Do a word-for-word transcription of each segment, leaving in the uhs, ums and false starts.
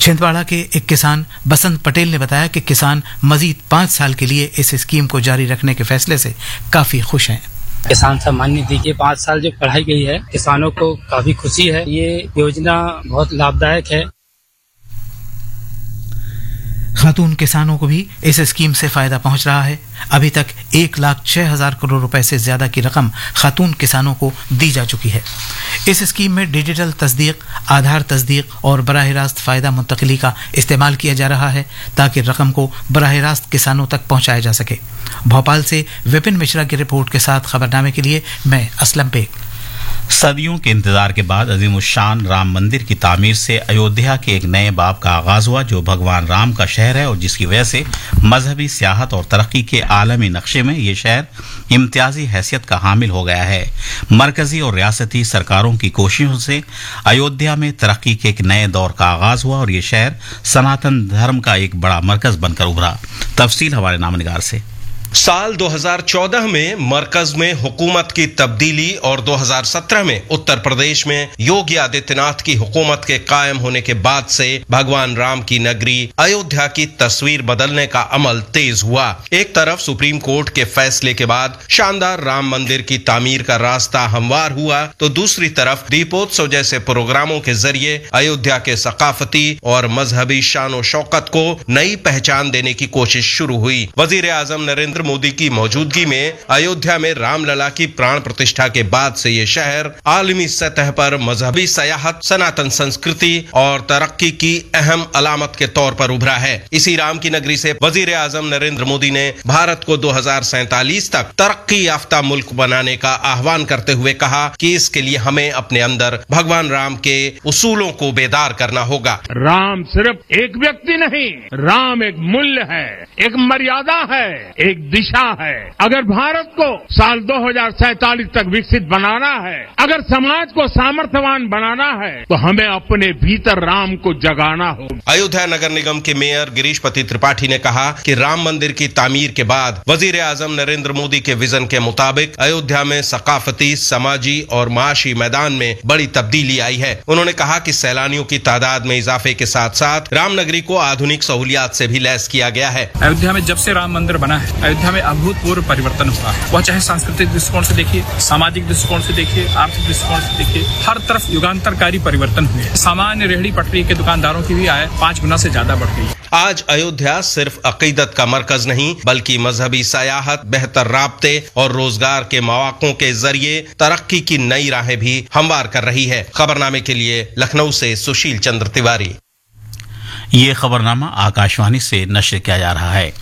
छिंदवाड़ा के एक किसान बसंत पटेल ने बताया कि किसान मजीद पाँच साल के लिए इस स्कीम को जारी रखने के फैसले से काफी खुश हैं। किसान सम्मान निधि के पाँच साल जो बढ़ाई गई है, किसानों को काफी खुशी है। ये योजना बहुत लाभदायक है। खातून किसानों को भी इस स्कीम से फायदा पहुंच रहा है। अभी तक एक लाख छह हजार करोड़ रुपए से ज्यादा की रकम खातून किसानों को दी जा चुकी है। इस स्कीम में डिजिटल तस्दीक, आधार तस्दीक और बराह रास्त फायदा मुंतकिली का इस्तेमाल किया जा रहा है ताकि रकम को बराह रास्त किसानों तक पहुंचाया जा सके। भोपाल से विपिन मिश्रा की रिपोर्ट के साथ खबरनामे के लिए मैं असलम बेग। सदियों के इंतजार के बाद अजीमुशान राम मंदिर की तामीर से अयोध्या के एक नए बाब का आगाज हुआ, जो भगवान राम का शहर है और जिसकी वजह से मजहबी सियाहत और तरक्की के आलमी नक्शे में ये शहर इम्तियाजी हैसियत का हामिल हो गया है। मरकजी और रियासती सरकारों की कोशिशों से अयोध्या में तरक्की के एक नए दौर का आगाज हुआ और ये शहर सनातन धर्म का एक बड़ा मरकज बनकर उभरा। तफसील हमारे नामनिगार से। साल दो हज़ार चौदह में मरकज में हुकूमत की तब्दीली और दो हज़ार सत्रह में उत्तर प्रदेश में योगी आदित्यनाथ की हुकूमत के कायम होने के बाद से भगवान राम की नगरी अयोध्या की तस्वीर बदलने का अमल तेज हुआ। एक तरफ सुप्रीम कोर्ट के फैसले के बाद शानदार राम मंदिर की तामीर का रास्ता हमवार हुआ, तो दूसरी तरफ दीपोत्सव जैसे प्रोग्रामों के जरिए अयोध्या के सकाफती और मजहबी शान और शौकत को नई पहचान देने की कोशिश शुरू हुई। वजीर आजम नरेंद्र मोदी की मौजूदगी में अयोध्या में रामलला की प्राण प्रतिष्ठा के बाद से ये शहर आलमी सतह पर मजहबी सयाहत, सनातन संस्कृति और तरक्की की अहम अलामत के तौर पर उभरा है। इसी राम की नगरी से वजीर आजम नरेंद्र मोदी ने भारत को दो हज़ार सैंतालीस तक तरक्की याफ्ता मुल्क बनाने का आह्वान करते हुए कहा कि इसके लिए हमें अपने अंदर भगवान राम के उसूलों को बेदार करना होगा। राम सिर्फ एक व्यक्ति नहीं, राम एक मूल्य है, एक मर्यादा है, एक दिशा है। अगर भारत को साल दो हज़ार सैंतालीस तक विकसित बनाना है, अगर समाज को सामर्थ्यवान बनाना है, तो हमें अपने भीतर राम को जगाना होगा। अयोध्या नगर निगम के मेयर गिरीश पति त्रिपाठी ने कहा कि राम मंदिर की तामीर के बाद वजीर आजम नरेंद्र मोदी के विजन के मुताबिक अयोध्या में सकाफती, समाजी और माशी मैदान में बड़ी तब्दीली आई है। उन्होंने कहा कि सैलानियों की तादाद में इजाफे के साथ साथ रामनगरी को आधुनिक सहूलियात से भी लैस किया गया है। अयोध्या में जब से राम मंदिर बना है, अयोध्या में अभूतपूर्व परिवर्तन हुआ है। वह चाहे सांस्कृतिक दृष्टिकोण से देखिए, सामाजिक दृष्टिकोण से देखिए, आर्थिक दृष्टिकोण से देखिए, हर तरफ युगांतरकारी परिवर्तन हुए। सामान्य रेहड़ी पटरी के दुकानदारों की भी आय पांच गुना से ज्यादा बढ़ गई। आज अयोध्या सिर्फ अकीदत का मरकज नहीं, बल्कि मजहबी सयाहत, बेहतर राब्ते और रोजगार के मौकों के जरिए तरक्की की नई राहें भी हमवार कर रही है। खबरनामे के लिए लखनऊ से सुशील चंद्र तिवारी। ये खबरनामा आकाशवाणी से नश्र किया जा रहा है।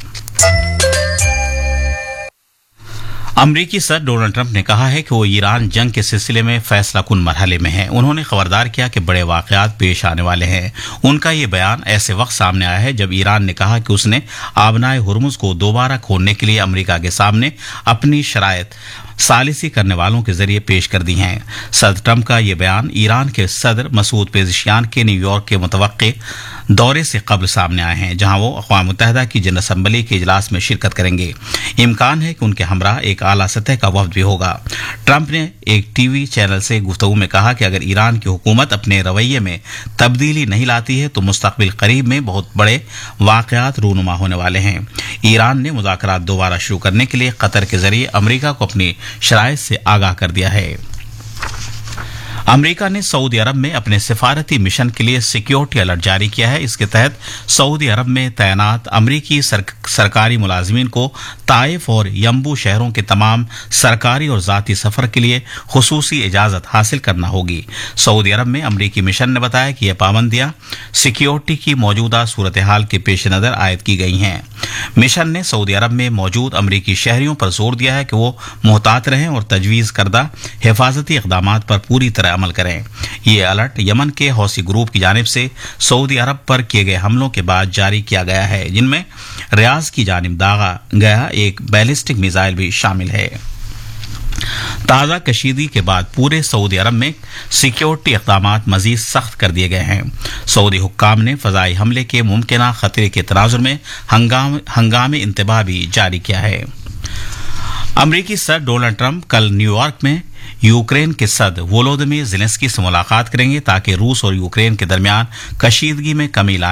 अमरीकी सदर डोनाल्ड ट्रंप ने कहा है कि वो ईरान जंग के सिलसिले में फैसला कुन मरहले में है। उन्होंने खबरदार किया कि बड़े वाकयात पेश आने वाले हैं। उनका ये बयान ऐसे वक्त सामने आया है जब ईरान ने कहा कि उसने आबनाए हुर्मुज को दोबारा खोलने के लिए अमरीका के सामने अपनी शराइत सालिसी करने वालों के जरिए पेश कर दी हैं। सदर ट्रंप का ये बयान ईरान के सदर मसूद पेज़ेशियान के न्यूयॉर्क के मुतवक्के दौरे से कबल सामने आए हैं, जहां वो अक़वाम मुत्तहिदा की जनरल असम्बली के इजलास में शिरकत करेंगे। इम्कान है कि उनके हमरा एक आला सतह का वफ्द भी होगा। ट्रंप ने एक टीवी चैनल से गुफ्तगू में कहा कि अगर ईरान की हुकूमत अपने रवैये में तब्दीली नहीं लाती है तो मुस्तक़बिल करीब में बहुत बड़े वाक़यात रूनुमा होने वाले हैं। ईरान ने मुज़ाकरात दोबारा शुरू करने के लिए कतर के जरिए अमरीका को अपनी शराइत से आगाह कर दिया है। अमेरिका ने सऊदी अरब में अपने सिफारती मिशन के लिए सिक्योरिटी अलर्ट जारी किया है। इसके तहत सऊदी अरब में तैनात अमरीकी सर, सरकारी मुलाजिमीन को ताइफ और यम्बू शहरों के तमाम सरकारी और जाती सफर के लिए खुसूसी इजाजत हासिल करना होगी। सऊदी अरब में अमरीकी मिशन ने बताया कि यह पाबंदियां सिक्योरिटी की मौजूदा सूरत हाल के पेश नजर आयद की गई हैं। मिशन ने सऊदी अरब में मौजूद अमरीकी शहरियों पर जोर दिया है कि वो मोहतात रहें और तजवीज़ करदा हिफाजती इक़दामात पर पूरी तरह अमल करें। ये अलर्ट यमन के हौसी ग्रुप की जानिब से सऊदी अरब पर किए गए हमलों के बाद जारी किया गया है, जिनमें रियाज की जानिब दागा गया एक बैलिस्टिक मिसाइल भी शामिल है। ताज़ा कशीदगी के बाद पूरे सऊदी अरब में सिक्योरिटी इक़दामात मजीद सख्त कर दिए गए हैं। सऊदी हुक्काम ने फ़ज़ाई हमले के मुमकिना खतरे के तनाजुर में हंगाम हंगामी इंतबाह भी जारी किया है। अमरीकी सदर डोनाल्ड ट्रंप कल न्यूयॉर्क में यूक्रेन के सदर वोलोदिमीर ज़ेलेंस्की से मुलाकात करेंगे ताकि रूस और यूक्रेन के दरमियान कशीदगी में कमी लाने